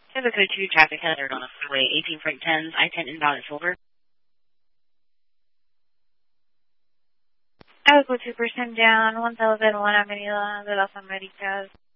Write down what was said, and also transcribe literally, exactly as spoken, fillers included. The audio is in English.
Civic code two, traffic hazard on the freeway, eighteen Frank tens, I ten inbound at Silver. I would go two percent down, one thousand one Avenida de las Americas.